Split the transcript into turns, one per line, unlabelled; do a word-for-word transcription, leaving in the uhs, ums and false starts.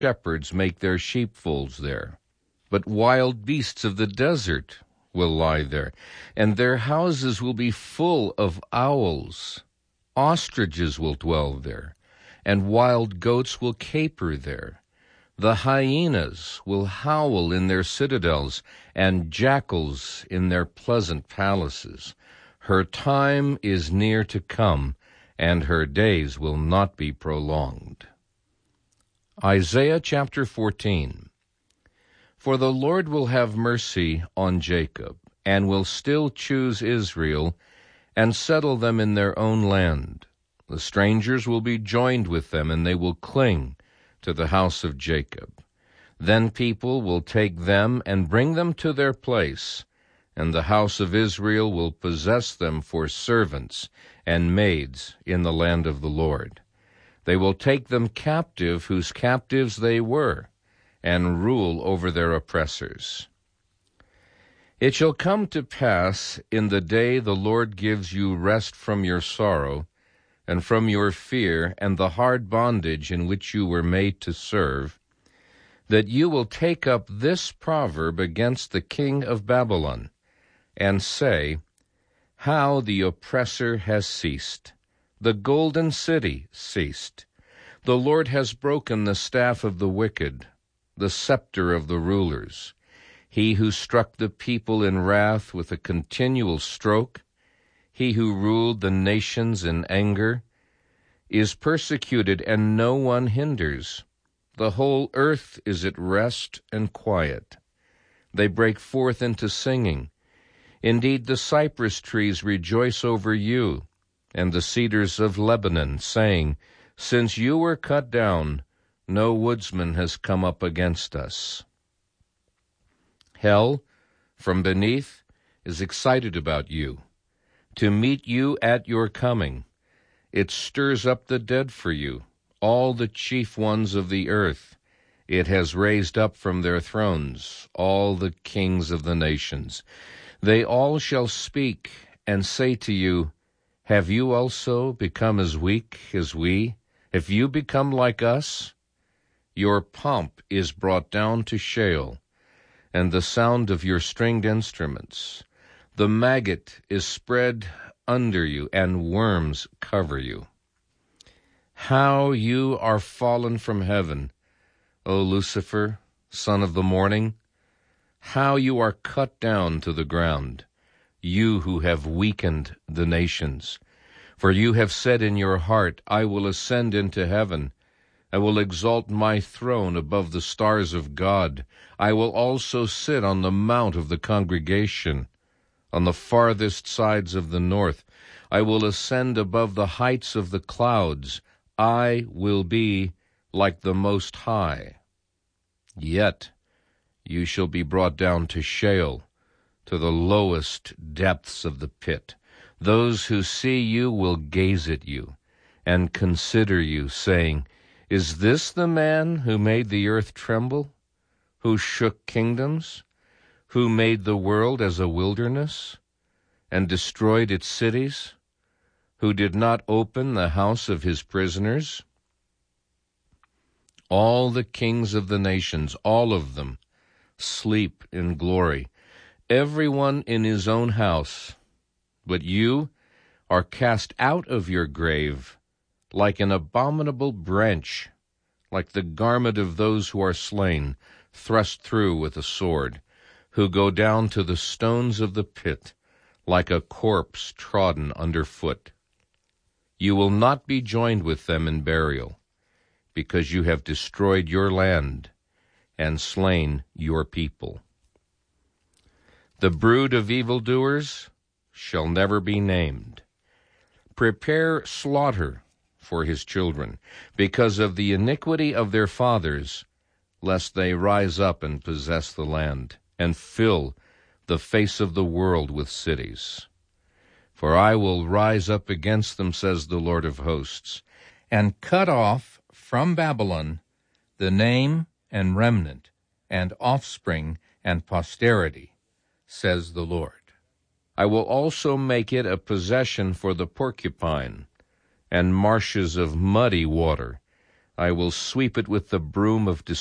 shepherds make their sheepfolds there. But wild beasts of the desert will lie there, and their houses will be full of owls. Ostriches will dwell there, and wild goats will caper there. The hyenas will howl in their citadels, and jackals in their pleasant palaces. Her time is near to come, and her days will not be prolonged. Isaiah chapter fourteen. For the Lord will have mercy on Jacob, and will still choose Israel, and settle them in their own land. The strangers will be joined with them, and they will cling to the house of Jacob. Then people will take them and bring them to their place, and the house of Israel will possess them for servants and maids in the land of the Lord. They will take them captive whose captives they were, and rule over their oppressors. It shall come to pass in the day the Lord gives you rest from your sorrow, and from your fear and the hard bondage in which you were made to serve, that you will take up this proverb against the king of Babylon, and say, How the oppressor has ceased, the golden city ceased. The Lord has broken the staff of the wicked, the scepter of the rulers. He who struck the people in wrath with a continual stroke, he who ruled the nations in anger, is persecuted, and no one hinders. The whole earth is at rest and quiet. They break forth into singing. Indeed, the cypress trees rejoice over you, and the cedars of Lebanon, saying, Since you were cut down, no woodsman has come up against us. Hell, from beneath, is excited about you, to meet you at your coming. It stirs up the dead for you, all the chief ones of the earth. It has raised up from their thrones all the kings of the nations. They all shall speak and say to you, Have you also become as weak as we? Have you become like us? Your pomp is brought down to Sheol, and the sound of your stringed instruments. The maggot is spread under you, and worms cover you. How you are fallen from heaven, O Lucifer, son of the morning! How you are cut down to the ground, you who have weakened the nations! For you have said in your heart, I will ascend into heaven. I will exalt my throne above the stars of God. I will also sit on the mount of the congregation, on the farthest sides of the north. I will ascend above the heights of the clouds. I will be like the Most High. Yet you shall be brought down to Sheol, to the lowest depths of the pit. Those who see you will gaze at you and consider you, saying, Is this the man who made the earth tremble, who shook kingdoms, who made the world as a wilderness, and destroyed its cities, who did not open the house of his prisoners? All the kings of the nations, all of them, sleep in glory, everyone in his own house. But you are cast out of your grave like an abominable branch, like the garment of those who are slain, thrust through with a sword, who go down to the stones of the pit, like a corpse trodden underfoot. You will not be joined with them in burial, because you have destroyed your land and slain your people. The brood of evildoers shall never be named. Prepare slaughter for his children, because of the iniquity of their fathers, lest they rise up and possess the land, and fill the face of the world with cities. For I will rise up against them, says the Lord of hosts, and cut off from Babylon the name and remnant, and offspring and posterity, says the Lord. I will also make it a possession for the porcupine, and marshes of muddy water. I will sweep it with the broom of